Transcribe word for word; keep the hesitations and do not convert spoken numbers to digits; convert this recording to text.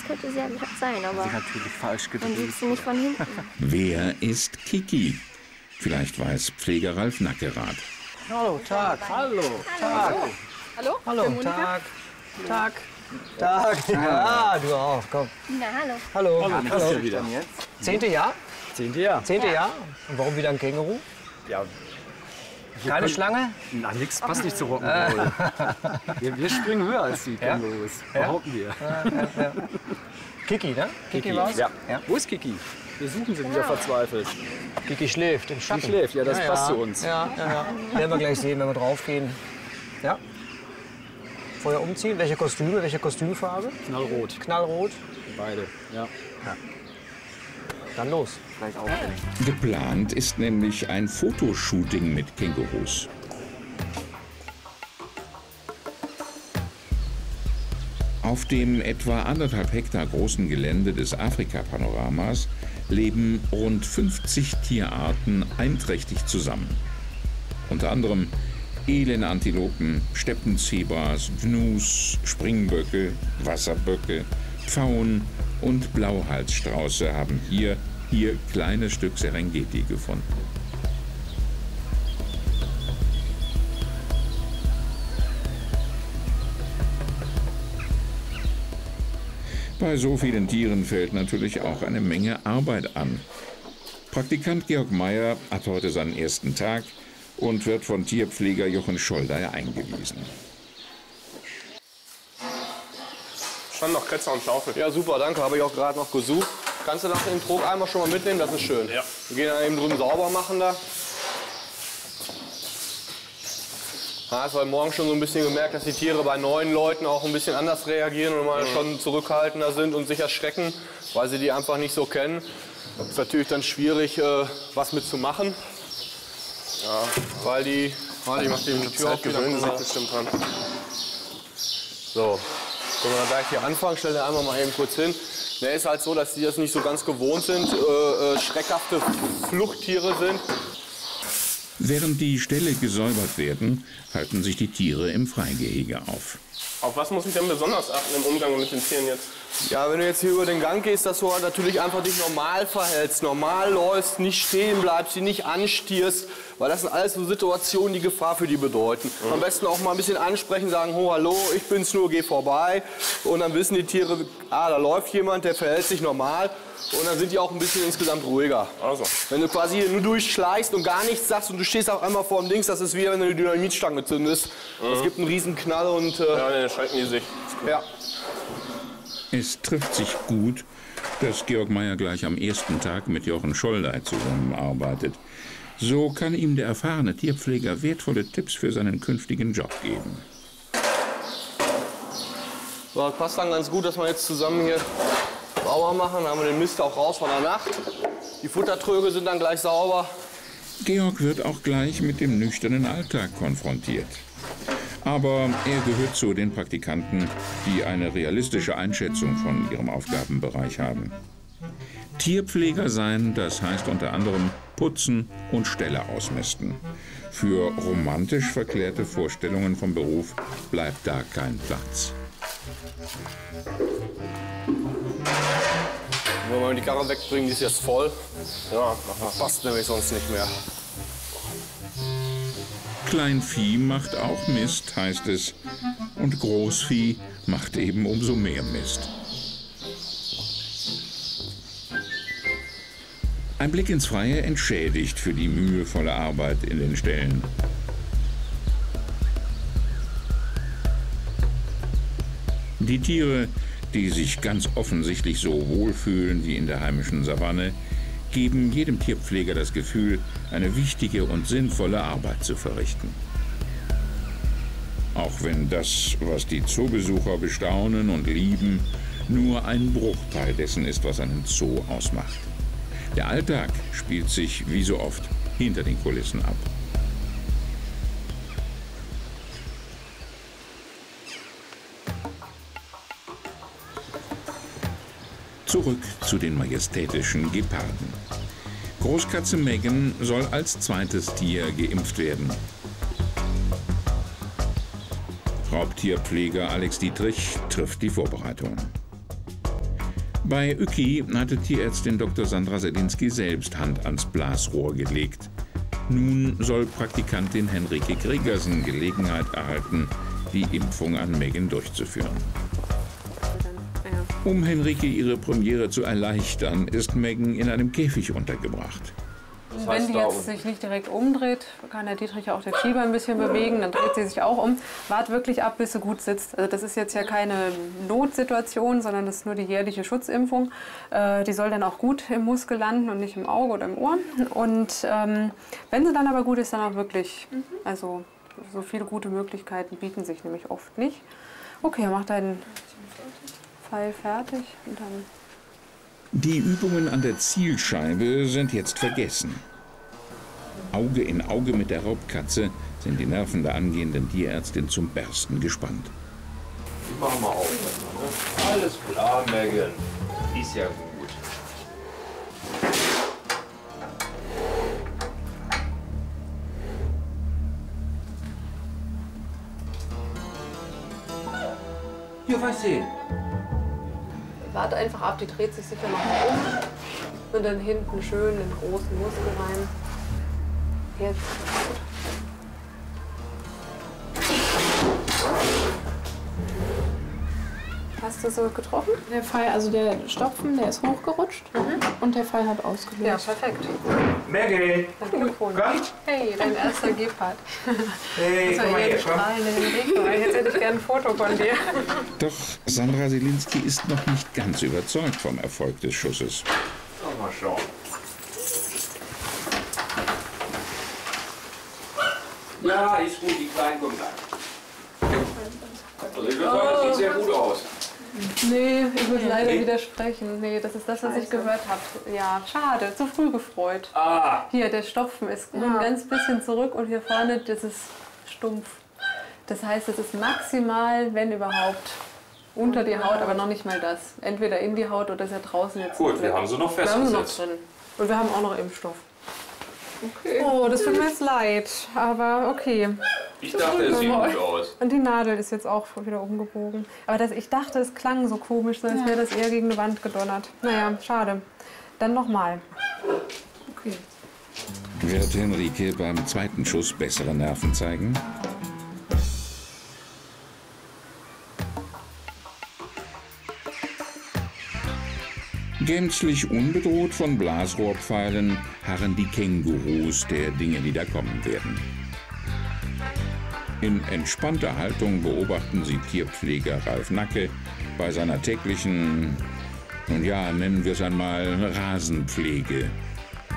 könnte sie ja sein, aber sie natürlich falsch gedreht. man sieht sie nicht von hinten. Wer ist Kiki? Vielleicht weiß Pfleger Ralf Nackerath. Hallo, Tag. Hallo, Tag. Hallo? Hallo, Tag. Tag. Tag. Ja, du auch, komm. Na, hallo. Hallo. Hallo. Hallo. Hallo. Wieder. Zehnte Jahr? Zehnte Jahr. Zehnte Ja. Jahr? Und warum wieder ein Känguru? Ja. Keine können, Schlange? Na, nix passt nicht zu Rock'n'Roll. wir, wir springen höher als die Ja? Kängurus, Ja? behaupten wir. Ja, ja, ja. Kiki, ne? Kiki, Kiki. war's? Ja. Ja. Wo ist Kiki? Wir suchen sie wieder verzweifelt. Kiki schläft im Schatten. Die schläft, ja, das ja, passt ja. zu uns. Ja, ja, ja. Werden wir gleich sehen, wenn wir draufgehen. Ja. Vorher umziehen. Welche Kostüme, welche Kostümfarbe? Knallrot. Knallrot. Beide, ja. Dann los. Gleich aufhängen. Geplant ist nämlich ein Fotoshooting mit Kängurus. Auf dem etwa anderthalb Hektar großen Gelände des Afrika-Panoramas leben rund fünfzig Tierarten einträchtig zusammen. Unter anderem Elenantilopen, Steppenzebras, Gnus, Springböcke, Wasserböcke, Pfauen und Blauhalsstrauße haben hier ihr kleines Stück Serengeti gefunden. Bei so vielen Tieren fällt natürlich auch eine Menge Arbeit an. Praktikant Georg Meyer hat heute seinen ersten Tag und wird von Tierpfleger Jochen Scholdayer eingewiesen. Schon noch Kretzer und Schaufel. Ja, super, danke. Habe ich auch gerade noch gesucht. Kannst du nach dem Trog einmal schon mal mitnehmen? Das ist schön. Ja. Wir gehen dann eben drüben sauber machen da. Ja, hast heute Morgen schon so ein bisschen gemerkt, dass die Tiere bei neuen Leuten auch ein bisschen anders reagieren und mal schon zurückhaltender sind und sich erschrecken, weil sie die einfach nicht so kennen. Ist natürlich dann schwierig, äh, was mitzumachen. Ja, weil die. Warte, ich mach die Die Tür auf, Zeit gewöhnen sich bestimmt dran. So, können wir gleich hier anfangen? Stell dir einmal mal eben kurz hin. Ne, ist halt so, dass die das nicht so ganz gewohnt sind, äh, äh, schreckhafte Fluchttiere sind. Während die Ställe gesäubert werden, halten sich die Tiere im Freigehege auf. Auf was muss ich denn besonders achten im Umgang mit den Tieren jetzt? Ja, wenn du jetzt hier über den Gang gehst, dass du halt natürlich einfach dich normal verhältst, normal läufst, nicht stehen bleibst, sie nicht anstierst, weil das sind alles so Situationen, die Gefahr für die bedeuten. Mhm. Am besten auch mal ein bisschen ansprechen, sagen, oh, hallo, ich bin's nur, geh vorbei. Und dann wissen die Tiere, ah, da läuft jemand, der verhält sich normal. Und dann sind die auch ein bisschen insgesamt ruhiger. Also. Wenn du quasi hier nur durchschleichst und gar nichts sagst und du stehst auf einmal vor dem Dings, das ist wie wenn du eine Dynamitstange zündest. Mhm. Es gibt einen riesen Knall und... Äh, Ja, dann schrecken die sich. ja. Es trifft sich gut, dass Georg Meyer gleich am ersten Tag mit Jochen Scholdayer zusammenarbeitet. So kann ihm der erfahrene Tierpfleger wertvolle Tipps für seinen künftigen Job geben. So, das passt dann ganz gut, dass wir jetzt zusammen hier sauber machen. Dann haben wir den Mist auch raus von der Nacht. Die Futtertröge sind dann gleich sauber. Georg wird auch gleich mit dem nüchternen Alltag konfrontiert. Aber er gehört zu den Praktikanten, die eine realistische Einschätzung von ihrem Aufgabenbereich haben. Tierpfleger sein, das heißt unter anderem putzen und Ställe ausmisten. Für romantisch verklärte Vorstellungen vom Beruf bleibt da kein Platz. Wenn wir die Karre wegbringen, die ist jetzt voll. Ja, das passt nämlich sonst nicht mehr. Kleinvieh macht auch Mist, heißt es. Und Großvieh macht eben umso mehr Mist. Ein Blick ins Freie entschädigt für die mühevolle Arbeit in den Ställen. Die Tiere, die sich ganz offensichtlich so wohlfühlen wie in der heimischen Savanne, geben jedem Tierpfleger das Gefühl, eine wichtige und sinnvolle Arbeit zu verrichten. Auch wenn das, was die Zoobesucher bestaunen und lieben, nur ein Bruchteil dessen ist, was einen Zoo ausmacht. Der Alltag spielt sich, wie so oft, hinter den Kulissen ab. Zurück zu den majestätischen Geparden. Großkatze Megan soll als zweites Tier geimpft werden. Raubtierpfleger Alex Dietrich trifft die Vorbereitungen. Bei Uecki hatte Tierärztin Doktor Sandra Selinski selbst Hand ans Blasrohr gelegt. Nun soll Praktikantin Henrike Gregersen Gelegenheit erhalten, die Impfung an Megan durchzuführen. Um Henrike ihre Premiere zu erleichtern, ist Megan in einem Käfig untergebracht. Wenn die jetzt sich nicht direkt umdreht, kann der Dietrich auch den Schieber ein bisschen bewegen, dann dreht sie sich auch um. Wart wirklich ab, bis sie gut sitzt. Also das ist jetzt ja keine Notsituation, sondern das ist nur die jährliche Schutzimpfung. Äh, die soll dann auch gut im Muskel landen und nicht im Auge oder im Ohr. Und ähm, wenn sie dann aber gut ist, dann auch wirklich, also so viele gute Möglichkeiten bieten sich nämlich oft nicht. Okay, mach deinen Pfeil fertig und dann... Die Übungen an der Zielscheibe sind jetzt vergessen. Auge in Auge mit der Raubkatze sind die Nerven der angehenden Tierärztin zum Bersten gespannt. Ich mach mal auf. Ne? Alles klar, Megan. Ist ja gut. Hier, was sehen? Warte einfach ab, die dreht sich sicher noch mal um. Und dann hinten schön den großen Muskel rein. Jetzt. Hast du so getroffen? Der Pfeil, also der Stopfen, der ist hochgerutscht mhm. und der Pfeil hat ausgelöst. Ja, perfekt. Megan! Glückwunsch. Hey, dein erster Gepard. Hey, das komm mal her, komm. Jetzt hätte ich gerne ein Foto von dir. Doch Sandra Selinski ist noch nicht ganz überzeugt vom Erfolg des Schusses. Oh, mal schauen. Ja, ist gut, die Kleinen kommen rein. Also ich würde sagen, das sieht sehr gut aus. Nee, ich muss leider widersprechen. Nee, das ist das, was ich gehört habe. Ja, schade, zu früh gefreut. Ah. Hier, der Stopfen ist nur ein ganz bisschen zurück und hier vorne, das ist stumpf. Das heißt, es ist maximal, wenn überhaupt, unter die Haut, aber noch nicht mal das. Entweder in die Haut oder ist ja draußen jetzt. Gut, wir haben sie noch Wir haben sie noch festgesetzt. drin. Und wir haben auch noch Impfstoff. Okay. Oh, das tut mir jetzt leid, aber okay. Ich dachte, es sieht gut aus. Und die Nadel ist jetzt auch wieder umgebogen. Aber das, ich dachte, es klang so komisch, als wäre das eher gegen eine Wand gedonnert. Naja, schade. Dann nochmal. Okay. Wird Henrike beim zweiten Schuss bessere Nerven zeigen? Gänzlich unbedroht von Blasrohrpfeilen harren die Kängurus der Dinge, die da kommen werden. In entspannter Haltung beobachten sie Tierpfleger Ralf Nacke bei seiner täglichen, nun ja, nennen wir es einmal Rasenpflege